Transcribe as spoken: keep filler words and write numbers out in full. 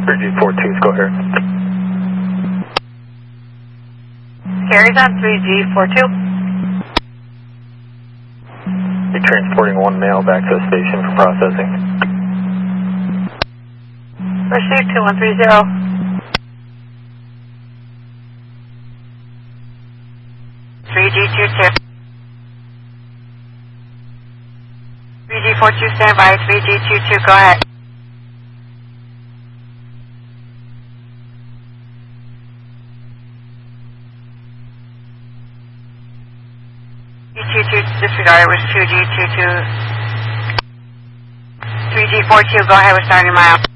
three G forty-two, go ahead. Carries on three G forty-two. You're transporting one male back to the station for processing. Received two one three zero. three G twenty-two. three G forty-two, stand by. three G twenty-two, go ahead. G twenty-two disregarded, was two G twenty-two. three G forty-two, go ahead, we're starting mile.